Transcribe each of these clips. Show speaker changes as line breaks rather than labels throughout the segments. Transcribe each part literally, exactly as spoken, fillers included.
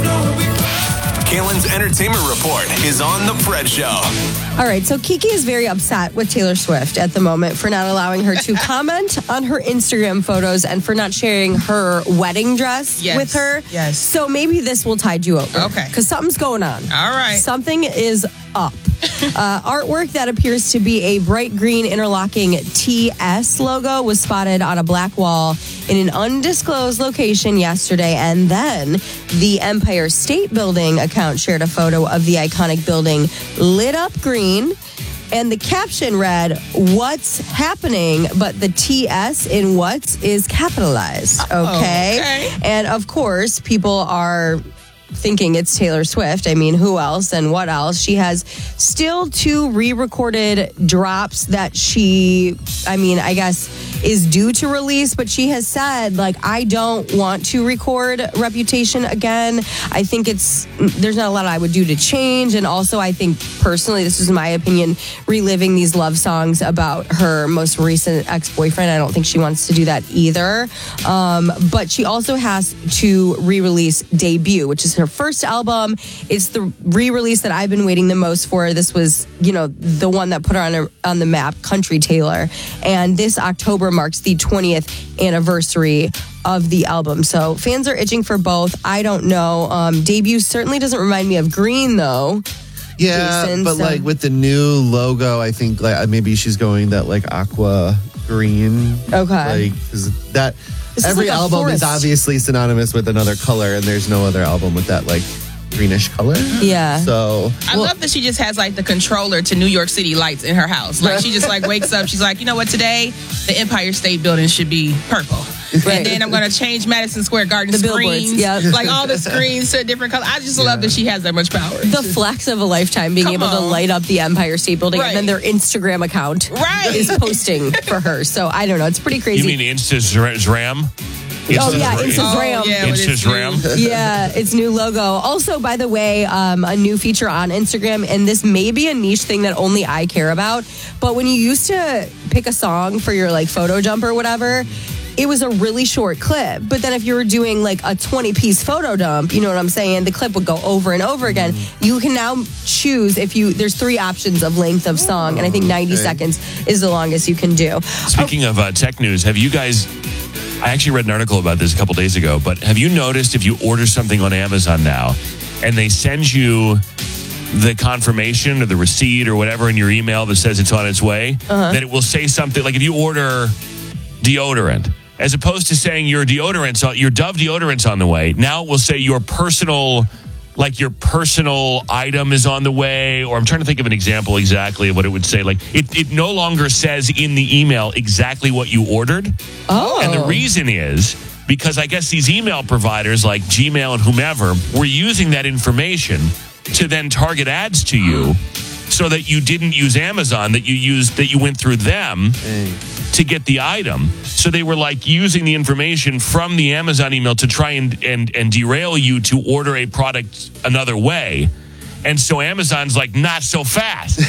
Kaylin's Entertainment Report is on The Fred Show.
All right, so Kiki is very upset with Taylor Swift at the moment for not allowing her to comment on her Instagram photos and for not sharing her wedding dress
yes.
with her.
Yes.
So maybe this will tide you over.
Okay.
Because something's going on.
All right.
Something is up. uh, artwork that appears to be a bright green interlocking T S logo was spotted on a black wall in an undisclosed location yesterday. And then the Empire State Building account shared a photo of the iconic building lit up green. And the caption read, "What's happening?" But the T S in what's is capitalized. Okay.
Oh, okay.
And of course, people are thinking it's Taylor Swift. I mean, who else and what else? She has still two re-recorded drops that she, I mean, I guess is due to release, but she has said, like, I don't want to record Reputation again. I think it's, there's not a lot I would do to change. And also, I think personally, this is my opinion, reliving these love songs about her most recent ex-boyfriend. I don't think she wants to do that either. Um, but she also has to re-release Debut, which is her first album. It's the re-release that I've been waiting the most for. This was, you know, the one that put her on a, on the map, Country Taylor. And this October marks the twentieth anniversary of the album. So fans are itching for both. I don't know. Um, Debut certainly doesn't remind me of Green, though.
Yeah,
Jason,
but
so.
like with the new logo, I think like maybe she's going that like aqua green.
Okay.
Like, 'cause that
This is
every
like a
album is
forest.
obviously synonymous with another color, and there's no other album with that like greenish color.
Yeah.
So
I
Well-
love that she just has like the controller to New York City lights in her house. Like she just like wakes up. She's like, you know what? Today the Empire State Building should be purple,
Right.
and then I'm going to change Madison Square Garden
The billboards,
screens,
yep.
like all the screens to a different color. I just love that she has that much power.
The flex of a lifetime, being
Come
able to
on.
light up the Empire State Building,
Right.
and then their Instagram account
Right.
is posting for her. So I don't know. It's pretty crazy.
You mean Instagram?
Oh, yeah, Instagram.
Oh, yeah, with its
Instagram.
new-
Yeah, its new logo. Also, by the way, um, a new feature on Instagram, and this may be a niche thing that only I care about, but when you used to pick a song for your like photo jump or whatever, it was a really short clip. But then if you were doing like a twenty-piece photo dump, you know what I'm saying? The clip would go over and over again. You can now choose if you, there's three options of length of song, and I think ninety
Okay.
seconds is the longest you can do.
Speaking of uh, tech news, have you guys, I actually read an article about this a couple days ago, but have you noticed if you order something on Amazon now and they send you the confirmation or the receipt or whatever in your email that says it's on its way,
Uh-huh.
that it will say something like if you order deodorant, as opposed to saying your deodorant's on, your Dove deodorant's on the way, now it will say your personal, like your personal item is on the way, or I'm trying to think of an example exactly of what it would say. Like it, it no longer says in the email exactly what you ordered.
Oh.
And the reason is because I guess these email providers like Gmail and whomever were using that information to then target ads to you so that you didn't use Amazon, that you used, that you went through them to get the item. So they were like using the information from the Amazon email to try and, and, and derail you to order a product another way. And so Amazon's like, not so fast.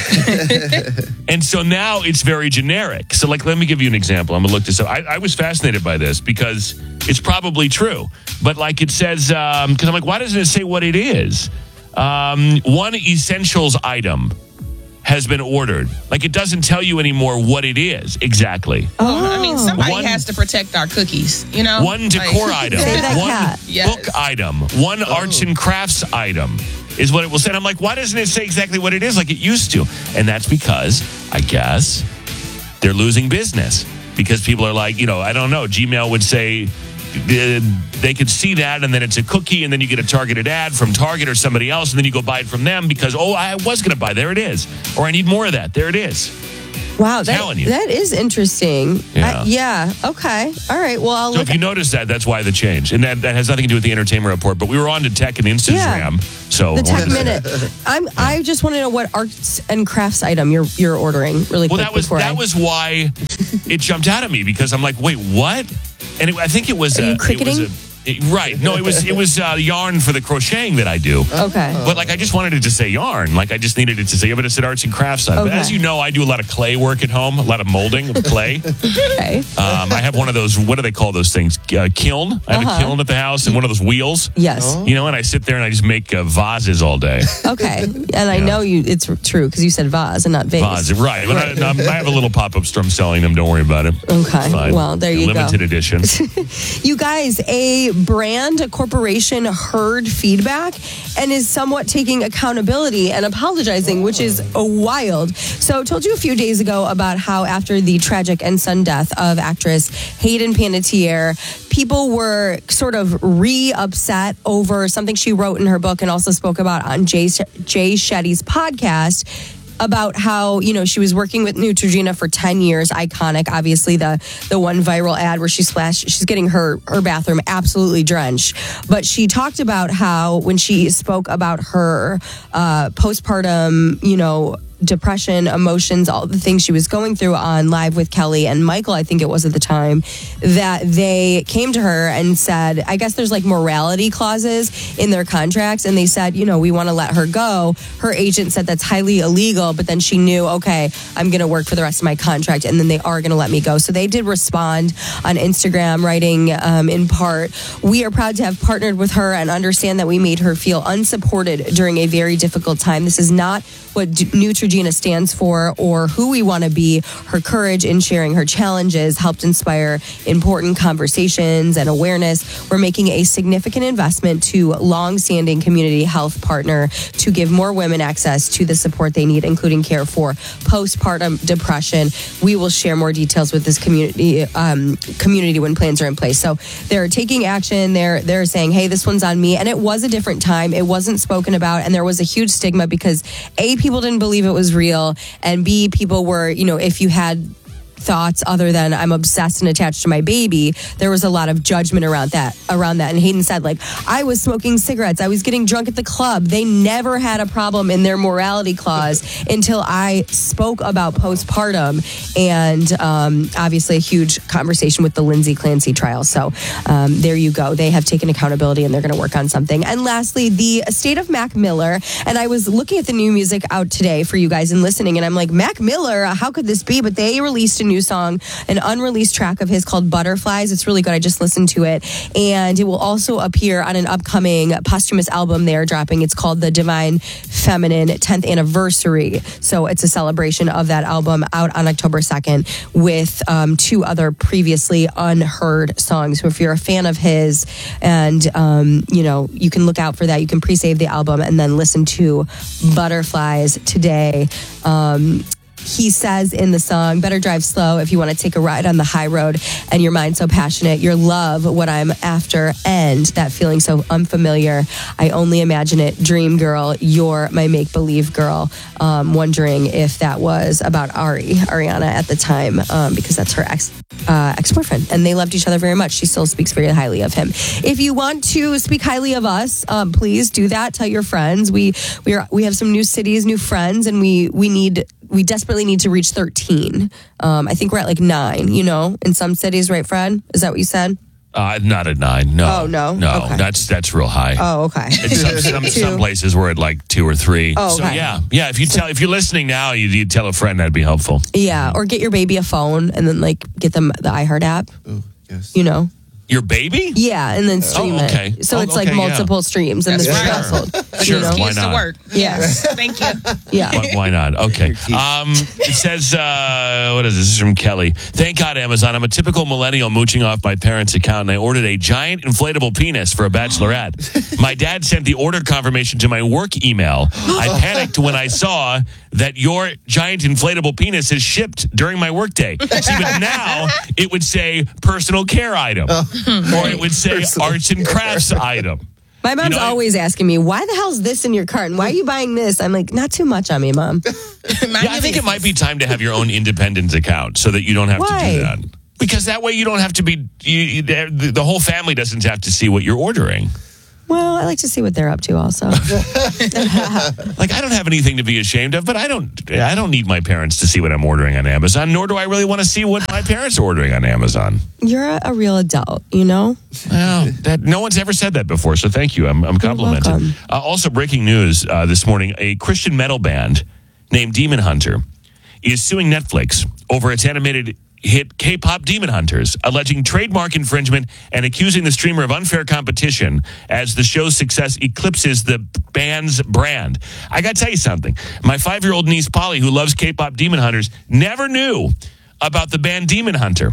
And so now it's very generic. So like, let me give you an example. I'm going to look this up. I, I was fascinated by this because it's probably true. But like it says, um, because I'm like, why doesn't it say what it is? Um, one essentials item has been ordered. Like it doesn't tell you anymore what it is exactly.
Oh, I mean, somebody
One-
has to protect our cookies, you know?
One decor
Like-
item,
Say that,
one
Kat.
Yes.
book item, one arts and crafts item is what it will say. And I'm like, why doesn't it say exactly what it is like it used to? And that's because, I guess, they're losing business. Because people are like, you know, I don't know, Gmail would say uh, they could see that and then it's a cookie and then you get a targeted ad from Target or somebody else and then you go buy it from them because, oh, I was going to buy, there it is. Or I need more of that, there it is.
Wow, that,
telling you.
that is interesting.
Yeah.
I- yeah. Okay. All right. Well, I'll
So
look
if you notice that, that's why the change. And that, that has nothing to do with the entertainment report. But we were on to tech and Instagram.
Yeah.
So
the tech minute. I'm. I just want to know what arts and crafts item you're you're ordering really
Well,
quick
that was
before
that
I,
was why it jumped out at me because I'm like, wait, what? And it, I think it was
Are
a,
you
it was
cricketing?
a Right. No, it was it was uh, yarn for the crocheting that I do.
Okay.
But like I just wanted it to say yarn. Like I just needed it to say, but it said arts and crafts side. But
Okay.
as you know, I do a lot of clay work at home, a lot of molding of clay.
Okay.
Um, I have one of those, what do they call those things? Uh, kiln. I have
Uh-huh.
a kiln at the house and one of those wheels.
Yes.
You know, and I sit there and I just make uh, vases all day.
Okay. And I
Yeah.
know you. It's true because you said vase and not vase.
Vase, right. But I, I'm- I have a little pop-up store. I'm selling them. Don't worry about it.
Okay.
It's fine.
Well, there you go.
Limited edition.
You guys, a brand a corporation heard feedback and is somewhat taking accountability and apologizing, which is a wild. So, I told you a few days ago about how after the tragic and sudden death of actress Hayden Panettiere, people were sort of re-upset over something she wrote in her book and also spoke about on Jay, Jay Shetty's podcast about how, you know, she was working with Neutrogena for ten years. Iconic, obviously, the the one viral ad where she splashed, she's getting her, her bathroom absolutely drenched. But she talked about how when she spoke about her uh, postpartum, you know, depression, emotions, all the things she was going through on Live with Kelly and Michael, I think it was at the time, that they came to her and said, I guess there's like morality clauses in their contracts. And they said, you know, we want to let her go. Her agent said that's highly illegal, but then she knew, okay, I'm going to work for the rest of my contract and then they are going to let me go. So they did respond on Instagram, writing um, in part, we are proud to have partnered with her and understand that we made her feel unsupported during a very difficult time. This is not what D- Neutrogena stands for or who we want to be. Her courage in sharing her challenges helped inspire important conversations and awareness. We're making a significant investment to long-standing community health partner to give more women access to the support they need, including care for postpartum depression. We will share more details with this community um, community when plans are in place. So they're taking action. They're they're saying, hey, this one's on me. And it was a different time. It wasn't spoken about. And there was a huge stigma because A, people didn't believe it was real, and B, people were, you know, if you had thoughts other than I'm obsessed and attached to my baby, there was a lot of judgment around that around that. And Hayden said, like, I was smoking cigarettes, I was getting drunk at the club. They never had a problem in their morality clause until I spoke about postpartum. And um, obviously a huge conversation with the Lindsay Clancy trial. So um, there you go. They have taken accountability and they're going to work on something. And lastly, the estate of Mac Miller. And I was looking at the new music out today for you guys and listening, and I'm like, Mac Miller, how could this be? But they released a new song, an unreleased track of his called Butterflies. It's really good. I just listened to it. And it will also appear on an upcoming posthumous album they are dropping. It's called The Divine Feminine tenth Anniversary. So it's a celebration of that album out on October second with um, two other previously unheard songs. So if you're a fan of his and, um, you know, you can look out for that. You can pre-save the album and then listen to Butterflies today. Um, He says in the song, better drive slow if you want to take a ride on the high road and your mind so passionate, your love, what I'm after, and that feeling so unfamiliar. I only imagine it. Dream girl, you're my make-believe girl. Um, wondering if that was about Ari, Ariana at the time, um, because that's her ex, uh, ex-boyfriend. And they loved each other very much. She still speaks very highly of him. If you want to speak highly of us, um, please do that. Tell your friends. We we are we have some new cities, new friends, and we we need we desperately need to reach thirteen. Um, I think we're at like nine, you know, in some cities, right, Fred? Is that what you said?
Uh, not at nine. No.
Oh, no?
No,
Okay.
that's that's real high.
Oh, okay.
In some, some,
Two.
some places we're at like two or three.
Oh,
So
okay.
yeah, yeah. If you tell, if you're listening now, you, you tell a friend, that'd be helpful.
Yeah, or get your baby a phone and then like get them the iHeart app,
Oh, yes.
you know?
Your baby?
Yeah, and then stream
Oh, okay.
it. So
Oh,
it's like
okay, yeah.
multiple streams in
That's
this
right.
household.
Sure,
You know?
why
Kids to
not?
work.
Yes.
Thank you.
Yeah.
Why, why not? Okay. Um, it says, uh, what is this? This is from Kelly. Thank God, Amazon. I'm a typical millennial mooching off my parents' account, and I ordered a giant inflatable penis for a bachelorette. My dad sent the order confirmation to my work email. I panicked when I saw that your giant inflatable penis is shipped during my workday. See, but now it would say personal care item, or it would say arts and crafts item.
My mom's
You know, I-
always asking me, why the hell's this in your cart? And why are you buying this? I'm like, not too much on me, Mom.
Yeah, I think it might be time to have your own independent account so that you don't have
Why?
to do that. Because that way you don't have to be, you, you, the, the whole family doesn't have to see what you're ordering.
Well, I like to see what they're up to also.
Like, I don't have anything to be ashamed of, but I don't I don't need my parents to see what I'm ordering on Amazon, nor do I really want to see what my parents are ordering on Amazon.
You're a, a real adult, you know?
Well, that no one's ever said that before, so thank you. I'm, I'm complimented.
welcome.
Uh, also, breaking news uh, this morning, a Christian metal band named Demon Hunter is suing Netflix over its animated hit K-pop Demon Hunters, alleging trademark infringement and accusing the streamer of unfair competition as the show's success eclipses the band's brand. I got to tell you something. My five-year-old niece, Polly, who loves K-pop Demon Hunters, never knew about the band Demon Hunter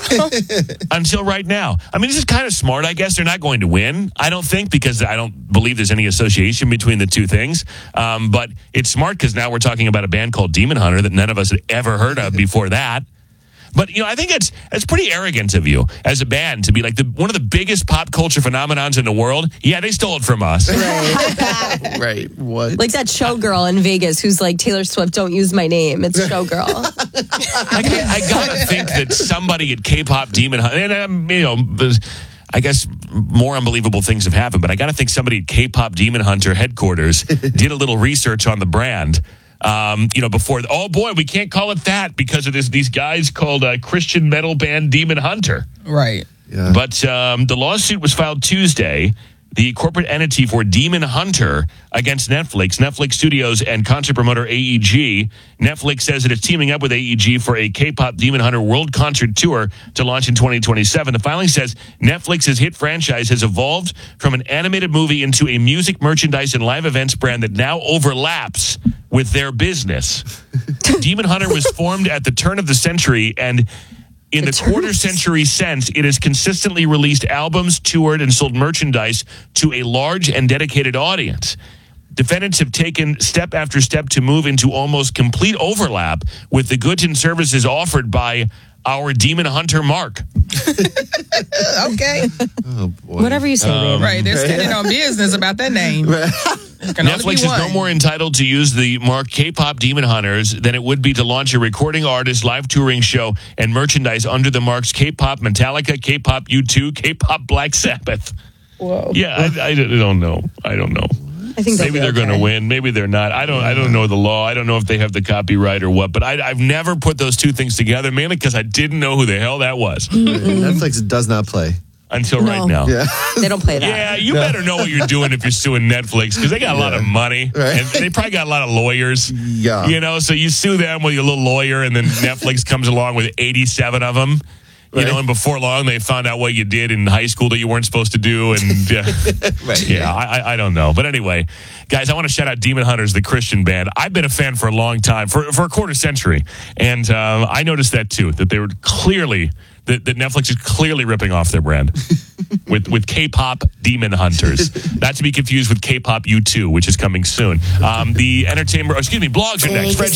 until right now. I mean, this is kind of smart, I guess. They're not going to win, I don't think, because I don't believe there's any association between the two things. Um, but it's smart because now we're talking about a band called Demon Hunter that none of us had ever heard of before that. But, you know, I think it's it's pretty arrogant of you as a band to be like the one of the biggest pop culture phenomenons in the world. Yeah, they stole it from us.
Right.
Right. What?
Like that showgirl in Vegas who's like, Taylor Swift, don't use my name. It's showgirl.
I, I gotta think that somebody at K-pop Demon Hunter, and um, you know, I guess more unbelievable things have happened, but I gotta think somebody at K-pop Demon Hunter headquarters did a little research on the brand. Um, you know, before, oh boy, we can't call it that because of this, these guys called a Christian metal band Demon Hunter.
Right.
Yeah.
But um, the lawsuit was filed Tuesday. The corporate entity for Demon Hunter against Netflix, Netflix Studios, and concert promoter A E G. Netflix says that it's teaming up with A E G for a K-pop Demon Hunter World Concert Tour to launch in twenty twenty-seven. The filing says Netflix's hit franchise has evolved from an animated movie into a music, merchandise, and live events brand that now overlaps with their business. Demon Hunter was formed at the turn of the century, and in the quarter century sense, it has consistently released albums, toured, and sold merchandise to a large and dedicated audience. Defendants have taken step after step to move into almost complete overlap with the goods and services offered by our Demon Hunter mark.
Okay.
Oh, boy.
Whatever you say, babe.
Right. They're standing on business about that name. Can only
Netflix
be
is no
one.
more entitled to use the mark K-pop Demon Hunters than it would be to launch a recording artist, live touring show, and merchandise under the marks K-pop Metallica, K-pop U two, K-pop Black Sabbath.
Whoa.
Yeah, I, I don't know. I don't know.
I think
Maybe they're going to win. Maybe they're not. I don't. I don't know the law. I don't know if they have the copyright or what. But I, I've never put those two things together, mainly because I didn't know who the hell that was
Netflix does not play.
until
No.
right now.
Yeah.
They don't play that.
Yeah, you better know what you're doing if you're suing Netflix because they got a lot of money
Right.
and they probably got a lot of lawyers.
Yeah.
You know, so you sue them with your little lawyer, and then Netflix comes along with eighty-seven of them. You
Right.
know, and before long, they found out what you did in high school that you weren't supposed to do. And uh,
Right.
yeah, I, I- I don't know. But anyway, guys, I want to shout out Demon Hunters, the Christian band. I've been a fan for a long time, for, for a quarter century. And um, I noticed that too, that they were clearly, that, that Netflix is clearly ripping off their brand with, with K-pop Demon Hunters. Not to be confused with K-pop U two, which is coming soon. Um, the entertainment, excuse me, blogs are next. Fred